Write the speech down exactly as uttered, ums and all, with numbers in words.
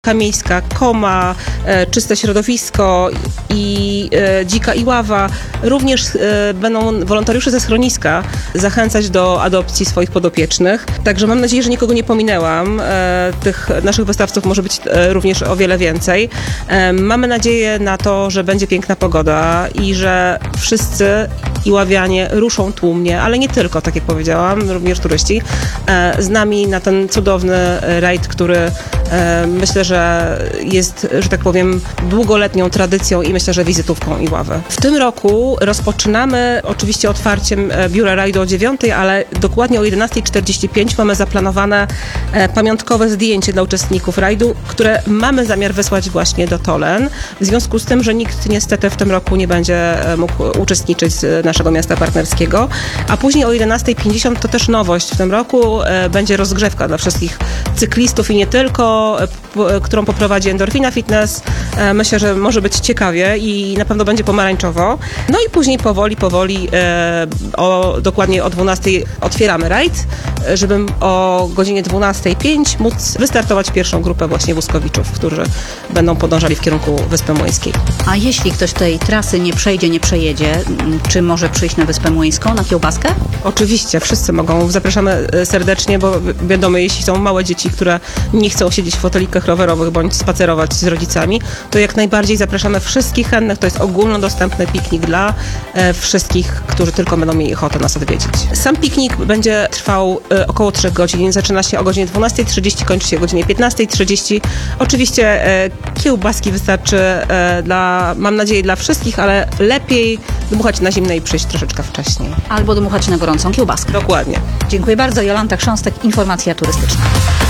Miejska, Koma, e, Czyste Środowisko i e, Dzika Iława. Również e, będą wolontariusze ze schroniska zachęcać do adopcji swoich podopiecznych. Także mam nadzieję, że nikogo nie pominęłam. E, tych naszych wystawców może być e, również o wiele więcej. E, mamy nadzieję na to, że będzie piękna pogoda i że wszyscy iławianie ruszą tłumnie, ale nie tylko, tak jak powiedziałam, również turyści, e, z nami na ten cudowny rajd, który e, myślę, że jest, że tak powiem, długoletnią tradycją i myślę, że wizytówką Iławy. W tym roku rozpoczynamy oczywiście otwarciem biura rajdu o dziewiątej, ale dokładnie o jedenastej czterdzieści pięć mamy zaplanowane pamiątkowe zdjęcie dla uczestników rajdu, które mamy zamiar wysłać właśnie do Tolen. W związku z tym, że nikt niestety w tym roku nie będzie mógł uczestniczyć z naszego miasta partnerskiego, a później o jedenastej pięćdziesiąt to też nowość w tym roku, będzie rozgrzewka dla wszystkich cyklistów i nie tylko, którą poprowadzi Endorfina Fitness. Myślę, że może być ciekawie i na pewno będzie pomarańczowo. No i później powoli, powoli, e, o, dokładnie o dwunastej otwieramy rajd, żeby o godzinie dwunastej pięć móc wystartować pierwszą grupę właśnie wózkowiczów, którzy będą podążali w kierunku Wyspy Młyńskiej. A jeśli ktoś tej trasy nie przejdzie, nie przejedzie, czy może przyjść na Wyspę Młyńską, na kiełbaskę? Oczywiście, wszyscy mogą. Zapraszamy serdecznie, bo wiadomo, jeśli są małe dzieci, które nie chcą siedzieć w fotelikach rowerowych bądź spacerować z rodzicami, to jak najbardziej zapraszamy wszystkich chętnych. To jest ogólnodostępny piknik dla e, wszystkich, którzy tylko będą mieli ochotę nas odwiedzić. Sam piknik będzie trwał e, około trzech godzin. Zaczyna się o godzinie dwunastej trzydzieści, kończy się o godzinie piętnastej trzydzieści. Oczywiście e, kiełbaski wystarczy e, dla, mam nadzieję, dla wszystkich, ale lepiej dmuchać na zimne i przyjść troszeczkę wcześniej. Albo dmuchać na gorącą kiełbaskę. Dokładnie. Dziękuję bardzo. Jolanta Chrząstek, Informacja Turystyczna.